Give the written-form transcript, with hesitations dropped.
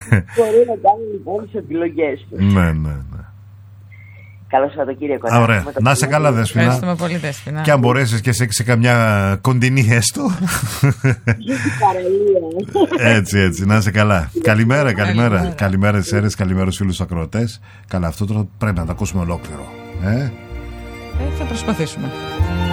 Μπορεί να κάνει λοιπόν τις επιλογές του. Ναι. Καλό Σαββατοκύριακο. Ωραία. Να είσαι καλά, Δέσποινα. Ευχαριστούμε πολύ, Δέσποινα. Και αν μπορέσεις και σε καμιά κοντινή έστω. Έτσι, να είσαι καλά. Καλημέρα. Καλημέρα στις αίρες, καλημέρα στους φίλους ακροατές. Καλά, αυτό τώρα πρέπει να το ακούσουμε ολόκληρο. Θα προσπαθήσουμε.